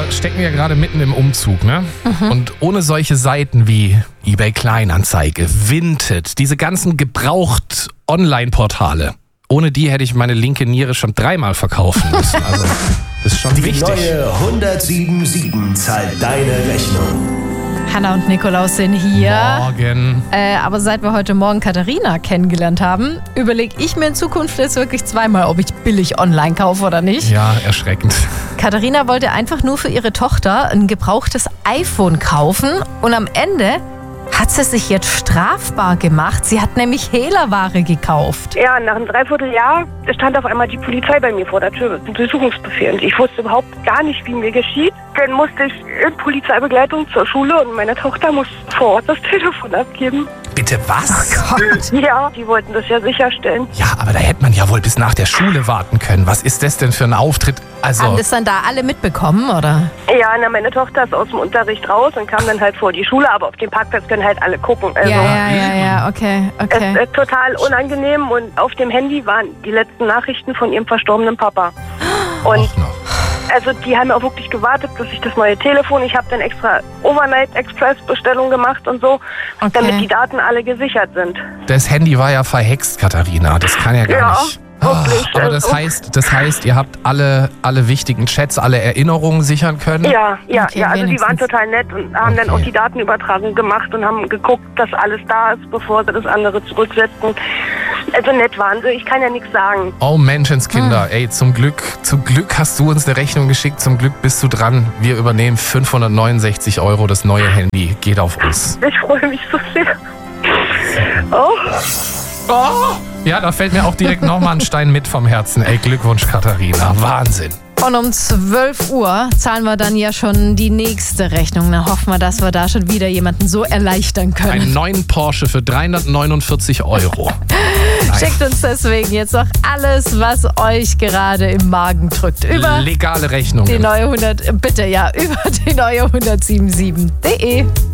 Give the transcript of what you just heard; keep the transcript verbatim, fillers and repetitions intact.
stecken ja gerade mitten im Umzug, ne? Mhm. Und ohne solche Seiten wie eBay Kleinanzeige, Vinted, diese ganzen gebraucht Online-Portale, ohne die hätte ich meine linke Niere schon dreimal verkaufen müssen. Also, das ist schon die wichtig. Die neue hundertsieben sieben zahlt deine Rechnung. Hanna und Nikolaus sind hier. Morgen. Äh, aber seit wir heute Morgen Katharina kennengelernt haben, überlege ich mir in Zukunft jetzt wirklich zweimal, ob ich billig online kaufe oder nicht. Ja, erschreckend. Katharina wollte einfach nur für ihre Tochter ein gebrauchtes iPhone kaufen und am Ende hat sie sich jetzt strafbar gemacht. Sie hat nämlich Hehlerware gekauft. Ja, nach einem Dreivierteljahr stand auf einmal die Polizei bei mir vor der Tür mit einem Durchsuchungsbefehl. Und ich wusste überhaupt gar nicht, wie mir geschieht. Dann musste ich in Polizeibegleitung zur Schule und meine Tochter muss vor Ort das Telefon abgeben. Bitte was? Oh Gott. Ja, die wollten das ja sicherstellen. Ja, aber da hätte man ja wohl bis nach der Schule warten können. Was ist das denn für ein Auftritt? Also, Haben das dann da alle mitbekommen, oder? Ja, na, meine Tochter ist aus dem Unterricht raus und kam dann halt vor die Schule, aber auf dem Parkplatz können halt alle gucken. Also, ja, ja, ja, ja, okay, okay. Es ist total unangenehm und auf dem Handy waren die letzten Nachrichten von ihrem verstorbenen Papa. Und auch noch. also die haben auch wirklich gewartet, bis ich das neue Telefon, ich habe dann extra Overnight Express Bestellung gemacht und so, Okay. damit die Daten alle gesichert sind. Das Handy war ja verhext, Katharina. Das kann ja gar Ja, nicht. wirklich. Ah, aber das Also- heißt, das heißt, ihr habt alle, alle wichtigen Chats, alle Erinnerungen sichern können? Ja, ja, Okay, ja, also die waren wenigstens. total nett und haben dann Okay. auch die Datenübertragung gemacht und haben geguckt, dass alles da ist, bevor sie das andere zurücksetzen. Also nett waren sie, ich kann ja nichts sagen. Oh Menschenskinder, ey, zum Glück, zum Glück hast du uns eine Rechnung geschickt, zum Glück bist du dran. Wir übernehmen fünfhundertneunundsechzig Euro, das neue Handy geht auf uns. Ich freue mich so sehr. Oh, Oh, ja, da fällt mir auch direkt nochmal ein Stein mit vom Herzen. Ey, Glückwunsch, Katharina, Wahnsinn. Und um zwölf Uhr zahlen wir dann ja schon die nächste Rechnung. Dann hoffen wir, dass wir da schon wieder jemanden so erleichtern können. Einen neuen Porsche für dreihundertneunundvierzig Euro. Schickt uns deswegen jetzt noch alles, was euch gerade im Magen drückt. Über Legale Rechnungen. die neue hundert, bitte ja, über die neue hundertsiebenundsieben punkt de.